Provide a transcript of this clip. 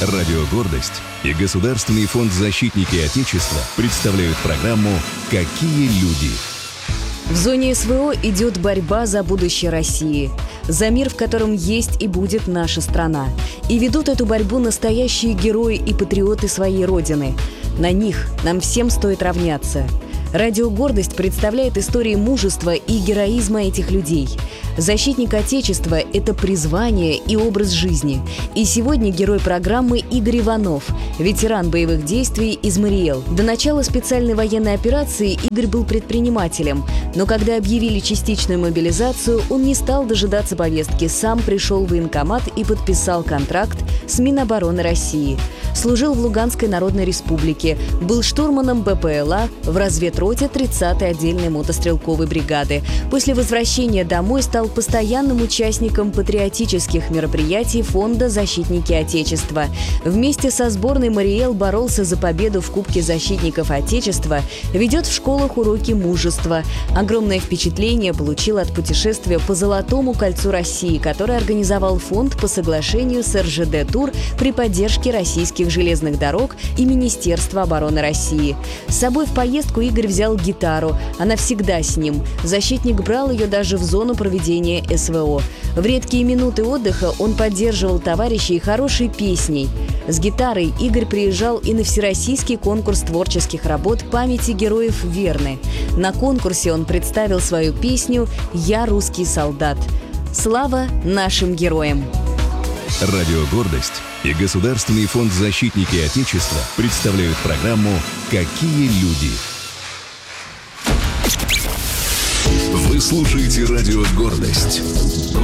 Радио «Гордость» и Государственный фонд «Защитники Отечества» представляют программу «Какие люди?». В зоне СВО идет борьба за будущее России, за мир, в котором есть и будет наша страна. И ведут эту борьбу настоящие герои и патриоты своей Родины. На них нам всем стоит равняться. Радио «Гордость» представляет истории мужества и героизма этих людей. Защитник Отечества – это призвание и образ жизни. И сегодня герой программы Игорь Иванов, ветеран боевых действий «Измариэл». До начала специальной военной операции Игорь был предпринимателем. Но когда объявили частичную мобилизацию, он не стал дожидаться повестки, сам пришел в военкомат и подписал контракт с Минобороны России. Служил в Луганской Народной Республике, был штурманом БПЛА в разведроте 30-й отдельной мотострелковой бригады. После возвращения домой стал постоянным участником патриотических мероприятий фонда «Защитники Отечества». Вместе со сборной «Мариэл» боролся за победу в Кубке защитников Отечества, ведет в школах уроки мужества. Огромное впечатление получил от путешествия по Золотому кольцу России, которое организовал фонд по соглашению с РЖД «Тур» при поддержке российских железных дорог и Министерства обороны России. С собой в поездку Игорь взял гитару. Она всегда с ним. Защитник брал ее даже в зону проведения СВО. В редкие минуты отдыха он поддерживал товарищей хорошей песней. С гитарой Игорь приезжал и на всероссийский конкурс творческих работ памяти героев Верны. На конкурсе он представил свою песню «Я русский солдат». Слава нашим героям! Радио «Гордость» и Государственный фонд «Защитники Отечества» представляют программу «Какие люди?». Вы слушаете радио «Гордость».